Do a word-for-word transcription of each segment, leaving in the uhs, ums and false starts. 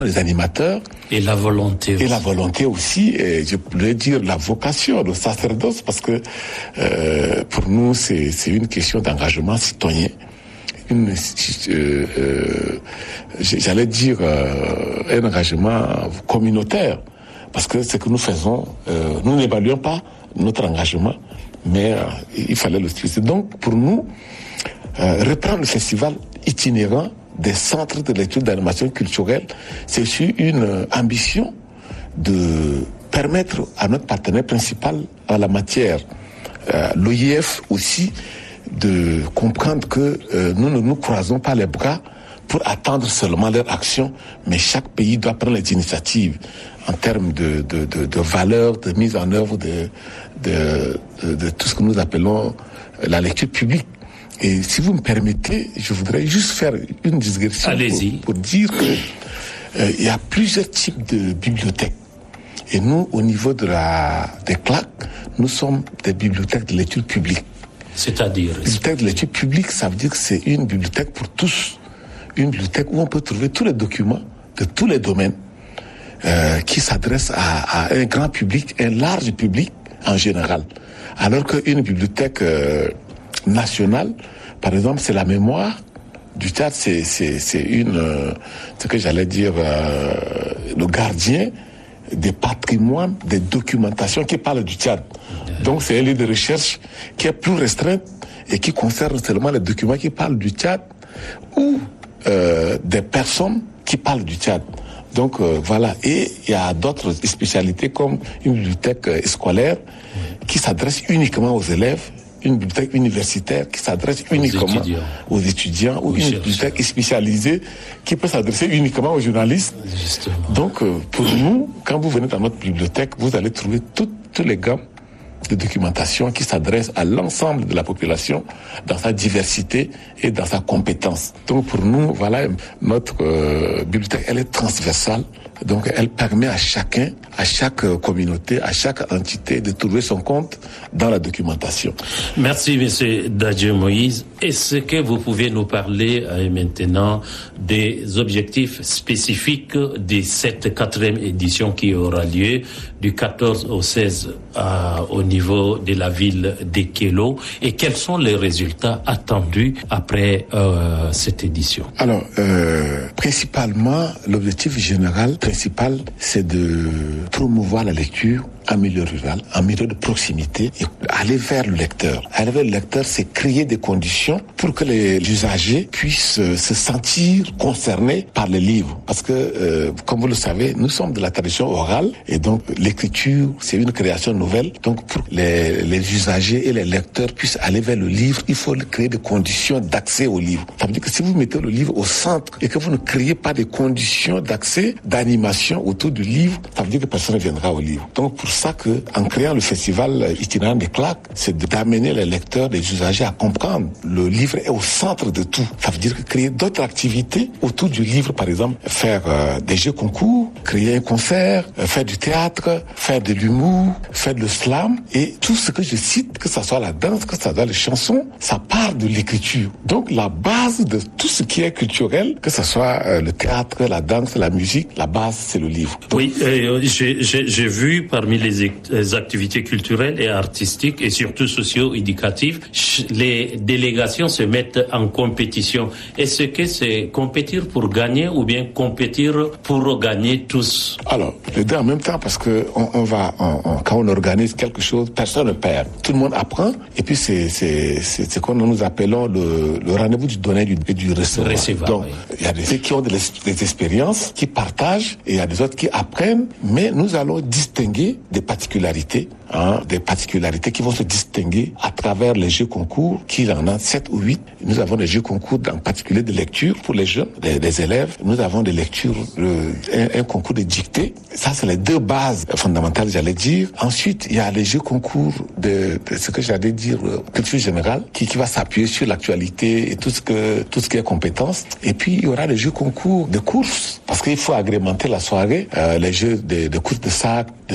les animateurs. Et la volonté aussi. Et la volonté aussi, et je pourrais dire la vocation, le sacerdoce, parce que euh, pour nous, c'est, c'est une question d'engagement citoyen. Une, euh, euh, j'allais dire euh, un engagement communautaire, parce que ce que nous faisons, euh, nous n'évaluons pas notre engagement, mais euh, il fallait le strict. Donc pour nous, euh, reprendre le festival itinérant des centres de lecture d'animation culturelle, c'est aussi une euh, ambition de permettre à notre partenaire principal en la matière, euh, l'O I F aussi, de comprendre que euh, nous ne nous croisons pas les bras pour attendre seulement leur action, mais chaque pays doit prendre les initiatives en termes de, de, de, de valeurs, de mise en œuvre de, de, de, de tout ce que nous appelons la lecture publique. Et si vous me permettez, je voudrais juste faire une digression pour, pour dire que euh, il y a plusieurs types de bibliothèques. Et nous, au niveau de la, des C L A C, nous sommes des bibliothèques de lecture publique. C'est-à-dire bibliothèque de lecture publique, ça veut dire que c'est une bibliothèque pour tous. Une bibliothèque où on peut trouver tous les documents de tous les domaines euh, qui s'adressent à, à un grand public, un large public en général. Alors qu'une bibliothèque euh, nationale, par exemple, c'est la mémoire du Tchad, c'est, c'est, c'est une, euh, ce que j'allais dire, euh, le gardien des patrimoines, des documentations qui parlent du Tchad. Donc c'est un lieu de recherche qui est plus restreint et qui concerne seulement les documents qui parlent du Tchad ou euh, des personnes qui parlent du Tchad. Donc euh, voilà, et il y a d'autres spécialités comme une bibliothèque euh, scolaire qui s'adresse uniquement aux élèves, une bibliothèque universitaire qui s'adresse aux uniquement étudiants. aux étudiants, ou une bibliothèque spécialisée qui peut s'adresser uniquement aux journalistes. Justement. Donc euh, pour nous, quand vous venez dans notre bibliothèque, vous allez trouver toutes, toutes les gammes de documentation qui s'adresse à l'ensemble de la population dans sa diversité et dans sa compétence. Donc pour nous, voilà, notre euh, bibliothèque, elle est transversale. Donc elle permet à chacun, à chaque communauté, à chaque entité de trouver son compte dans la documentation. Merci Monsieur Dadje Moïse. Est-ce que vous pouvez nous parler euh, maintenant des objectifs spécifiques de cette quatrième édition qui aura lieu du quatorze au seize euh, au niveau de la ville d'Ekelo, et quels sont les résultats attendus après euh, cette édition? Alors, euh, principalement, l'objectif général principal, c'est de promouvoir la lecture en milieu rural, en milieu de proximité, et aller vers le lecteur. Aller vers le lecteur, c'est créer des conditions pour que les usagers puissent euh, se sentir concernés par les livres. Parce que, euh, comme vous le savez, nous sommes de la tradition orale, et donc l'écriture, c'est une création nouvelle. Donc pour que les, les usagers et les lecteurs puissent aller vers le livre, il faut créer des conditions d'accès au livre. Ça veut dire que si vous mettez le livre au centre et que vous ne créez pas des conditions d'accès, d'animation autour du livre, ça veut dire que personne ne viendra au livre. Donc pour ça que, en créant le festival itinérant des C L A C, c'est d'amener les lecteurs, les usagers à comprendre le livre est au centre de tout. Ça veut dire que créer d'autres activités autour du livre, par exemple, faire euh, des jeux concours, créer un concert, euh, faire du théâtre, faire de l'humour, faire le slam, et tout ce que je cite, que ça soit la danse, que ça soit les chansons, ça part de l'écriture. Donc la base de tout ce qui est culturel, que ça soit euh, le théâtre, la danse, la musique, la base c'est le livre. Donc, oui, euh, j'ai, j'ai, j'ai vu parmi les, les activités culturelles et artistiques et surtout socio-éducatives, les délégations se mettent en compétition. Est-ce que c'est compétir pour gagner ou bien compétir pour gagner tous? Alors, les deux en même temps, parce que on, on va, on, on, quand on organise quelque chose, personne ne perd. Tout le monde apprend, et puis c'est c'est c'est ce que nous appelons le, le rendez-vous du donner et du recevoir. recevoir Donc, oui. il y a des qui ont des, des expériences, qui partagent, et il y a des autres qui apprennent, mais nous allons distinguer des particularités, hein, des particularités qui vont se distinguer à travers les jeux concours, qu'il en a sept ou huit. Nous avons des jeux concours en particulier de lecture pour les jeunes, les, les élèves. Nous avons des lectures, euh, un, un concours de dictée. Ça, c'est les deux bases fondamentales, j'allais dire. Ensuite, il y a les jeux concours de, de ce que j'allais dire, euh, culture générale, qui, qui va s'appuyer sur l'actualité et tout ce que, tout ce qui est compétences. Et puis, il y aura les jeux concours de course, parce qu'il faut agrémenter la soirée, euh, les jeux de, de course de sac, de course à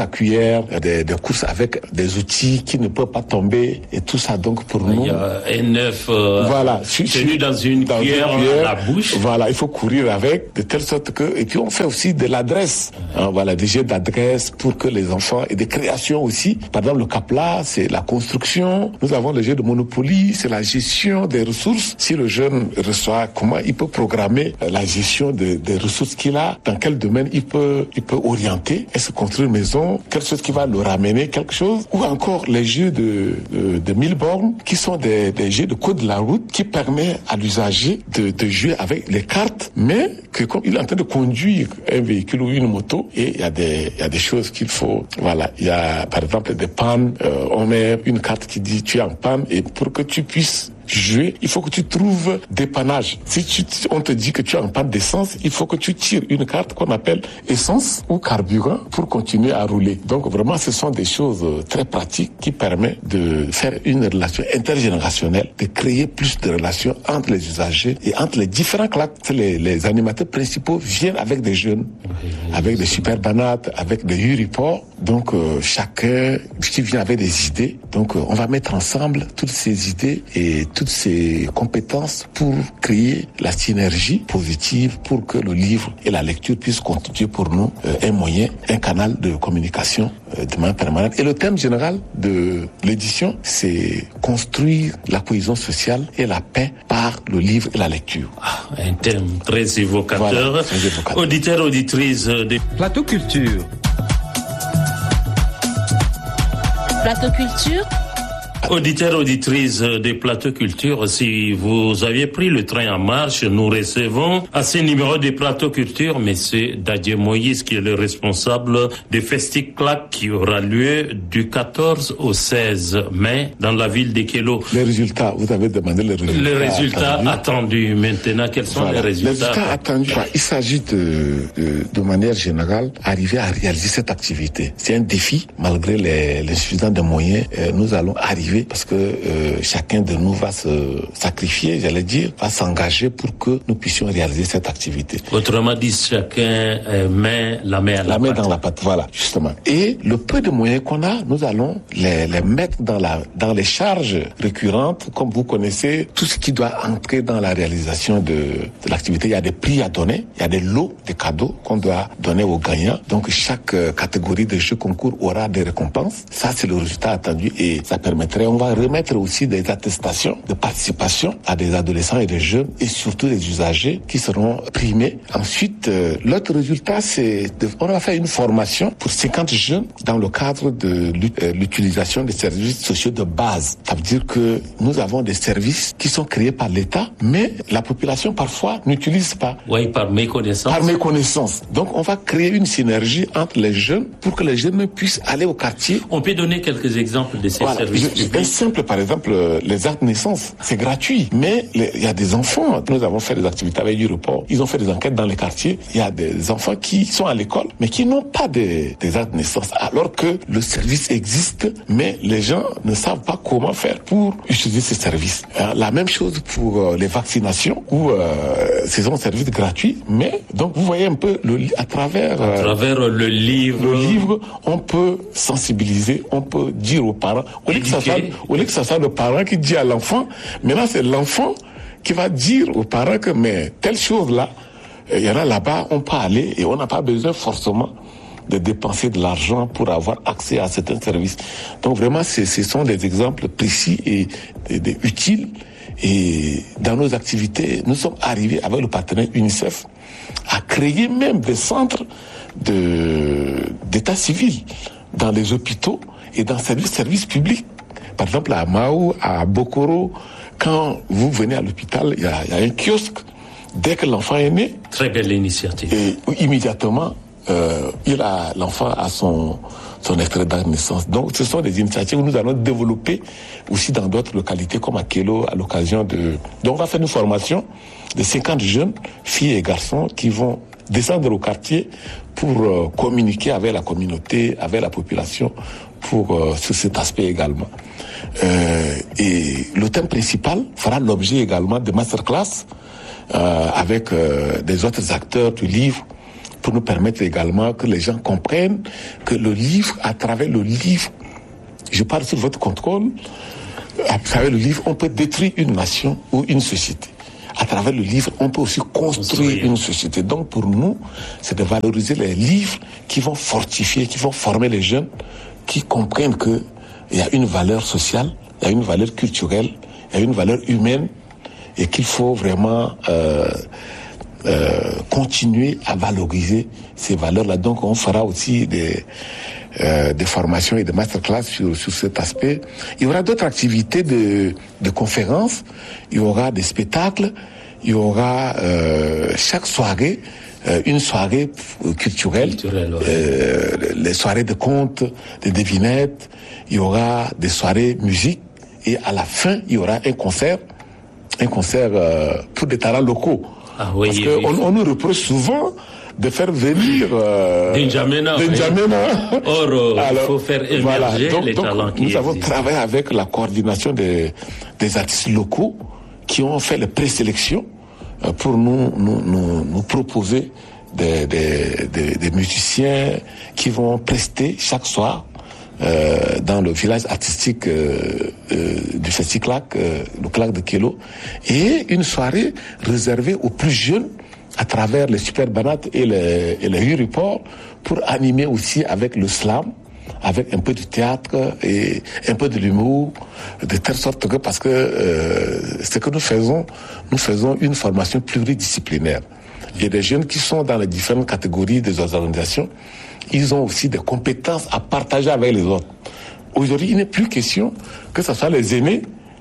à cuillère, des, des courses avec des outils qui ne peuvent pas tomber et tout ça. Donc pour nous, il y a un œuf euh, voilà, tenu dans une dans cuillère, une cuillère à la bouche. Voilà, il faut courir avec de telle sorte que et puis on fait aussi de l'adresse. Hein, voilà, des jeux d'adresse pour que les enfants et des créations aussi. Par exemple, le Capla, c'est la construction. Nous avons le jeu de Monopoly, c'est la gestion des ressources. Si le jeune reçoit, comment il peut programmer la gestion de, des ressources qu'il a, dans quel domaine il peut, il peut orienter, est-ce construire une maison, quelque chose qui va le ramener, quelque chose, ou encore les jeux de, de, de mille bornes, qui sont des, des jeux de code de la route, qui permet à l'usager de, de jouer avec les cartes, mais que comme il est en train de conduire un véhicule ou une moto, et il y a des, il y a des choses qu'il faut, voilà, il y a par exemple des pannes, euh, on met une carte qui dit tu es en panne, et pour que tu puisses jouer, il faut que tu trouves dépannage. Si tu, on te dit que tu es en panne d'essence, il faut que tu tires une carte qu'on appelle essence ou carburant pour continuer à rouler. Donc vraiment, ce sont des choses très pratiques qui permettent de faire une relation intergénérationnelle, de créer plus de relations entre les usagers et entre les différents classes. Les, les animateurs principaux viennent avec des jeunes, avec des super banates, avec des Uriports. Donc euh, chacun qui vient avec des idées. Donc euh, on va mettre ensemble toutes ces idées et toutes ces compétences pour créer la synergie positive pour que le livre et la lecture puissent constituer pour nous euh, un moyen, un canal de communication euh, de manière permanente. Et le thème général de l'édition, c'est construire la cohésion sociale et la paix par le livre et la lecture. Ah, un thème très évocateur. Voilà, très évocateur. Auditeurs, auditrices des Plateau Culture. Plateau Culture. Auditeurs, auditrices des Plateaux Culture, si vous aviez pris le train en marche, nous recevons à ce numéro des Plateaux Culture M. Dadje Moïse, qui est le responsable du Festiclac qui aura lieu du quatorze au seize mai dans la ville de Kélo. Les résultats, vous avez demandé les résultats. Les résultats attendus, attendus. Maintenant, quels sont voilà. les résultats? Les résultats attendus, il s'agit de, de, de manière générale, arriver à réaliser cette activité. C'est un défi, malgré les, les suffisants de moyens, euh, nous allons arriver parce que euh, chacun de nous va se sacrifier, j'allais dire, va s'engager pour que nous puissions réaliser cette activité. Autrement dit, chacun euh, met la main à la, la main pâte. dans la pâte, voilà, justement. Et le peu de moyens qu'on a, nous allons les, les mettre dans la dans les charges récurrentes, comme vous connaissez, tout ce qui doit entrer dans la réalisation de, de l'activité. Il y a des prix à donner, il y a des lots, des cadeaux qu'on doit donner aux gagnants. Donc chaque euh, catégorie de jeux concours aura des récompenses. Ça, c'est le résultat attendu et ça permettrait. On va remettre aussi des attestations de participation à des adolescents et des jeunes et surtout des usagers qui seront primés. Ensuite, euh, l'autre résultat, c'est de, on va faire une formation pour cinquante jeunes dans le cadre de l'utilisation des services sociaux de base. Ça veut dire que nous avons des services qui sont créés par l'État, mais la population parfois n'utilise pas. Oui, par méconnaissance. Par méconnaissance. Donc, on va créer une synergie entre les jeunes pour que les jeunes puissent aller au quartier. On peut donner quelques exemples de ces voilà. services. Je, un simple, par exemple, les actes de naissance, c'est gratuit. Mais il y a des enfants, nous avons fait des activités avec du report, ils ont fait des enquêtes dans les quartiers. Il y a des enfants qui sont à l'école, mais qui n'ont pas des, des actes de naissance. Alors que le service existe, mais les gens ne savent pas comment faire pour utiliser ces services. La même chose pour les vaccinations, où euh, c'est un service gratuit, mais donc vous voyez un peu, le, à travers, à travers euh, le livre, le livre, on peut sensibiliser, on peut dire aux parents, au lieu que ça soit, au lieu que ça soit le parent qui dit à l'enfant, maintenant c'est l'enfant qui va dire aux parents que mais telle chose là, il y en a là-bas, on peut aller et on n'a pas besoin forcément de dépenser de l'argent pour avoir accès à certains services. Donc vraiment, ce sont des exemples précis et, et, et utiles. Et dans nos activités, nous sommes arrivés avec le partenaire UNICEF à créer même des centres de, d'état civil dans les hôpitaux et dans les services publics. Par exemple, à Mao, à Bokoro, quand vous venez à l'hôpital, il y, y a un kiosque. Dès que l'enfant est né, très belle initiative. Et immédiatement, euh, il a l'enfant a son son extrait de naissance. Donc, ce sont des initiatives que nous allons développer aussi dans d'autres localités comme à Kélo, à l'occasion de. Donc, on va faire une formation de cinquante jeunes, filles et garçons, qui vont descendre au quartier pour euh, communiquer avec la communauté, avec la population, pour euh, sur cet aspect également. Euh, et le thème principal fera l'objet également de masterclass euh, avec euh, des autres acteurs du livre pour nous permettre également que les gens comprennent que le livre, à travers le livre, je parle sur votre contrôle, à travers le livre, on peut détruire une nation ou une société. À travers le livre, on peut aussi construire une société. Donc pour nous, c'est de valoriser les livres qui vont fortifier, qui vont former les jeunes, qui comprennent que il y a une valeur sociale, il y a une valeur culturelle, il y a une valeur humaine, et qu'il faut vraiment euh, euh, continuer à valoriser ces valeurs-là. Donc on fera aussi des, euh, des formations et des masterclass sur, sur cet aspect. Il y aura d'autres activités de, de conférences, il y aura des spectacles, il y aura euh, chaque soirée euh, une soirée culturelle, Culturel, ouais. euh, les soirées de contes, de devinettes, il y aura des soirées musique, et à la fin il y aura un concert, un concert euh, pour des talents locaux. Ah oui, parce qu'on oui. on nous reproche souvent de faire venir euh, N'Djamena. N'Djamena. Or, il faut faire émerger voilà. donc, les donc, talents qui Nous existent. avons travaillé avec la coordination des, des artistes locaux qui ont fait les présélections euh, pour nous, nous, nous, nous proposer des, des, des, des musiciens qui vont prester chaque soir Euh, dans le village artistique euh, euh, du Festiclac, euh, le Clac de Kelo, et une soirée réservée aux plus jeunes à travers les super banates et les, et les huriport pour animer aussi avec le slam, avec un peu de théâtre et un peu de l'humour, de telle sorte que, parce que euh, ce que nous faisons, nous faisons une formation pluridisciplinaire. Il y a des jeunes qui sont dans les différentes catégories des organisations. Ils ont aussi des compétences à partager avec les autres. Aujourd'hui, il n'est plus question que ce soit les aînés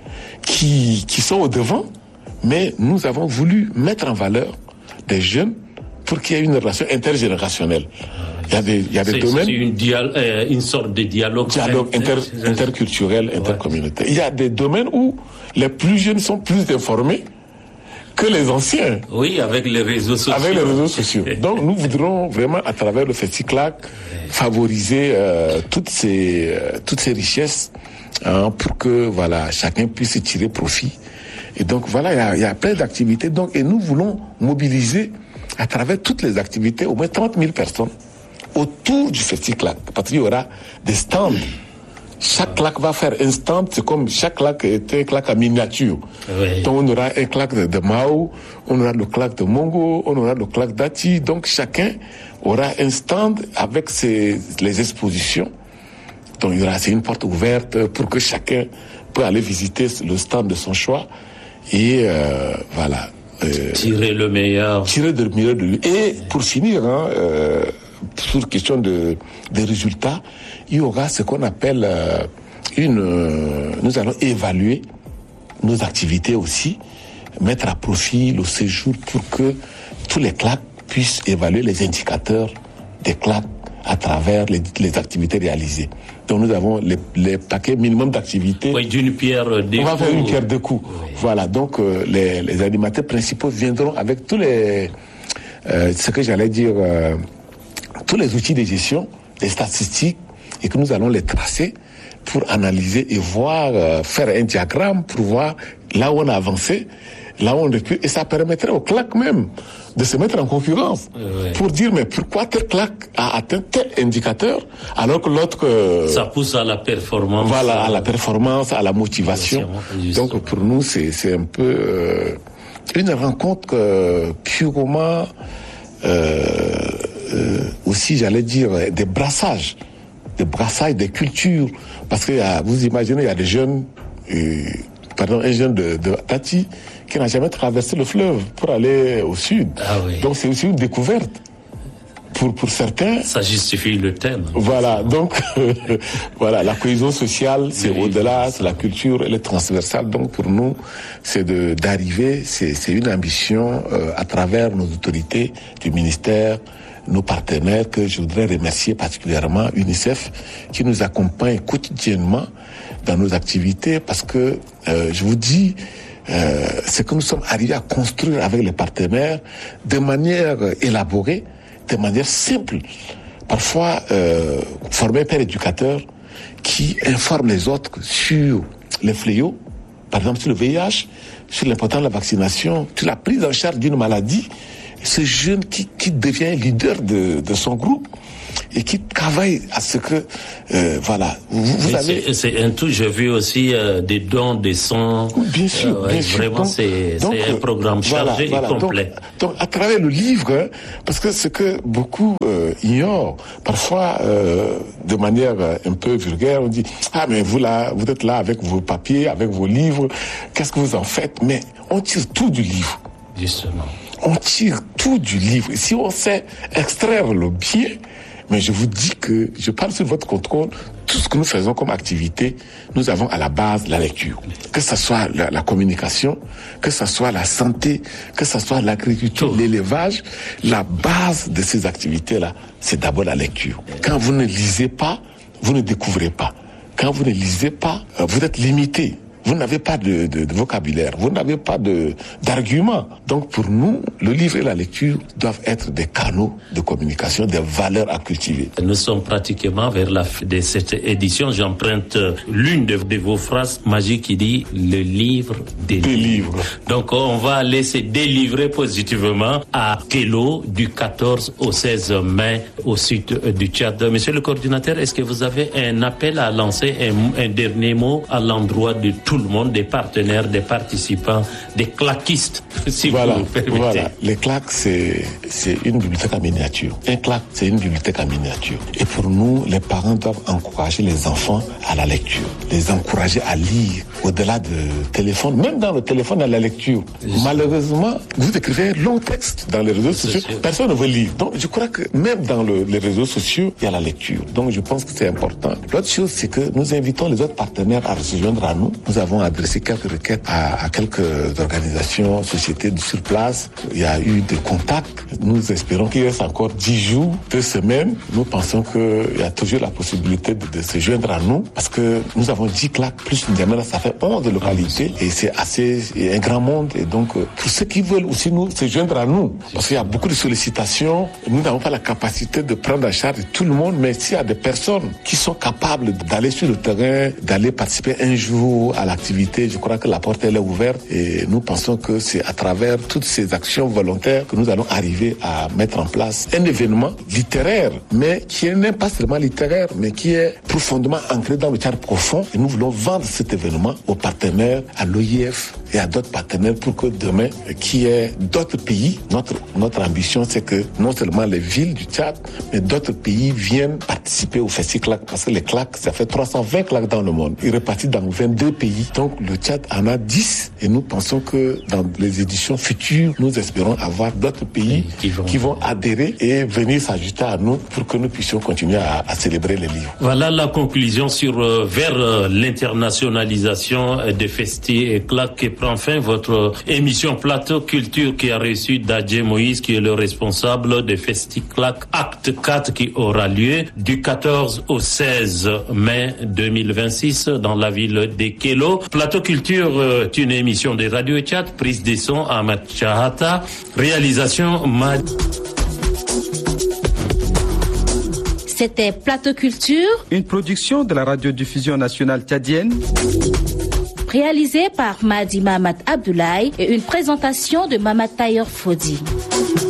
qui, qui sont au devant, mais nous avons voulu mettre en valeur des jeunes pour qu'il y ait une relation intergénérationnelle. Il y a des, il y a des c'est, domaines... C'est une, dial- euh, une sorte de dialogue... Dialogue inter, interculturel, ouais. intercommunautaire. Il y a des domaines où les plus jeunes sont plus informés que les anciens. Oui, avec les réseaux sociaux. Avec les réseaux sociaux. Donc nous voudrons vraiment, à travers le Festiclac, favoriser euh, toutes ces euh, toutes ces richesses hein, pour que voilà chacun puisse tirer profit. Et donc voilà, il y a, y a plein d'activités. Donc et nous voulons mobiliser à travers toutes les activités au moins trente mille personnes autour du Festiclac, parce qu'il y aura des stands. Chaque claque va faire un stand, c'est comme chaque claque est un claque en miniature. Oui. Donc on aura un claque de, de Mao, on aura le claque de Mongo, on aura le claque d'Ati. Donc chacun aura un stand avec ses, les expositions. Donc il y aura, c'est une porte ouverte pour que chacun peut aller visiter le stand de son choix. Et euh, voilà. Euh, tirer le meilleur. Tirer le meilleur de lui. Et pour finir, hein, euh, sur question de, des résultats, il y aura ce qu'on appelle euh, une... Euh, nous allons évaluer nos activités aussi, mettre à profit le séjour pour que tous les claques puissent évaluer les indicateurs des claques à travers les, les activités réalisées. Donc nous avons les, les paquets minimum d'activités. Oui, d'une pierre deux coups. On va faire une pierre deux coups. Oui. Voilà, donc euh, les, les animateurs principaux viendront avec tous les... Euh, ce que j'allais dire... Euh, tous les outils de gestion, les statistiques, et que nous allons les tracer pour analyser et voir, euh, faire un diagramme pour voir là où on a avancé, là où on est plus, et ça permettrait aux claques même de se mettre en concurrence oui. pour dire mais pourquoi tel claque a atteint tel indicateur alors que l'autre... Euh, ça pousse à la performance. Voilà, à la performance, à la motivation. Donc pour nous, c'est, c'est un peu euh, une rencontre euh, purement... Euh, Euh, aussi, j'allais dire, des brassages, des brassages des cultures. Parce que euh, vous imaginez, il y a des jeunes, euh, pardon, un jeune de, de Tati qui n'a jamais traversé le fleuve pour aller au sud. Ah oui. Donc c'est aussi une découverte. Pour, pour certains... Ça justifie le thème. Voilà, donc euh, voilà, la cohésion sociale, c'est oui, au-delà, c'est la culture, elle est transversale. Donc pour nous, c'est de, d'arriver, c'est, c'est une ambition euh, à travers nos autorités du ministère, nos partenaires que je voudrais remercier particulièrement, UNICEF, qui nous accompagne quotidiennement dans nos activités, parce que euh, je vous dis, euh, c'est que nous sommes arrivés à construire avec les partenaires de manière élaborée, de manière simple. Parfois, euh, former un père éducateur qui informe les autres sur les fléaux, par exemple sur le V I H, sur l'importance de la vaccination, sur la prise en charge d'une maladie ce jeune qui, qui devient leader de, de son groupe et qui travaille à ce que, euh, voilà, vous, vous avez... C'est, c'est un tout, j'ai vu aussi euh, des dons, des sons. Bien sûr, euh, ouais, bien sûr. Vraiment, donc, c'est, donc, c'est un programme chargé voilà, voilà. et complet. Donc, donc, à travers le livre, hein, parce que ce que beaucoup euh, ignorent, parfois, euh, de manière un peu vulgaire, on dit « Ah, mais vous là, vous êtes là avec vos papiers, avec vos livres, qu'est-ce que vous en faites ?» Mais on tire tout du livre. Justement. On tire tout du livre. Et si on sait extraire le bien, mais je vous dis que, je parle sur votre contrôle, tout ce que nous faisons comme activité, nous avons à la base la lecture. Que ce soit la, la communication, que ce soit la santé, que ce soit l'agriculture, l'élevage, la base de ces activités-là, c'est d'abord la lecture. Quand vous ne lisez pas, vous ne découvrez pas. Quand vous ne lisez pas, vous êtes limité. Vous n'avez pas de, de, de vocabulaire, vous n'avez pas de, d'arguments. Donc pour nous, le livre et la lecture doivent être des canaux de communication, des valeurs à cultiver. Nous sommes pratiquement vers la fin de cette édition. J'emprunte l'une de, de vos phrases magiques qui dit « le livre des, des livres ». Donc on va aller se délivrer positivement à Kélo du quatorze au seize mai au sud du Tchad. Monsieur le coordinateur, est-ce que vous avez un appel à lancer, un, un dernier mot à l'endroit de tout le monde, des partenaires, des participants, des claquistes, si voilà, vous me permettez. Voilà, les claques, c'est, c'est une bibliothèque en miniature. Un claque, c'est une bibliothèque en miniature. Et pour nous, les parents doivent encourager les enfants à la lecture, les encourager à lire, au-delà du téléphone, même dans le téléphone, à la lecture. Juste. Malheureusement, vous écrivez un long texte dans les réseaux sociaux, sûr. Personne ne veut lire. Donc, je crois que même dans le, les réseaux sociaux, il y a la lecture. Donc, je pense que c'est important. L'autre chose, c'est que nous invitons les autres partenaires à se joindre à nous. Nous avons adressé quelques requêtes à, à quelques organisations, sociétés sur place. Il y a eu des contacts. Nous espérons qu'il reste encore dix jours, deux semaines. Nous pensons qu'il y a toujours la possibilité de, de se joindre à nous parce que nous avons dix claques plus N'Djamena, ça fait onze localités et c'est assez et un grand monde. Et donc, pour ceux qui veulent aussi nous se joindre à nous, parce qu'il y a beaucoup de sollicitations, nous n'avons pas la capacité de prendre en charge tout le monde, mais s'il y a des personnes qui sont capables d'aller sur le terrain, d'aller participer un jour à l'activité, je crois que la porte elle est ouverte et nous pensons que c'est à travers toutes ces actions volontaires que nous allons arriver à mettre en place un événement littéraire, mais qui n'est pas seulement littéraire, mais qui est profondément ancré dans le Tchad profond. Et nous voulons vendre cet événement aux partenaires, à l'O I F et à d'autres partenaires pour que demain, qu'il y ait d'autres pays. Notre, notre ambition, c'est que non seulement les villes du Tchad, mais d'autres pays viennent participer au Festi-Claque, parce que les claques, ça fait trois cent vingt claques dans le monde. Ils répartis dans vingt-deux pays. Donc le Tchad en a dix et nous pensons que dans les éditions futures, nous espérons avoir d'autres pays qui vont, qui vont adhérer et venir s'ajouter à nous pour que nous puissions continuer à, à célébrer les livres. Voilà la conclusion sur euh, vers euh, l'internationalisation des Festi et Claques qui prend fin votre émission Plateau Culture qui a reçu Dadje Moïse qui est le responsable des Festi Claques Acte quatre qui aura lieu du quatorze au seize mai deux mille vingt-six dans la ville de Kélo. Plateau Culture euh, est une émission de Radio Tchad, prise des sons Ahmed Chahata, réalisation Mad. C'était Plateau Culture, une production de la radiodiffusion nationale tchadienne, réalisée par Madi Mahamat Abdoulaye et une présentation de Mamat Tayer Fodi.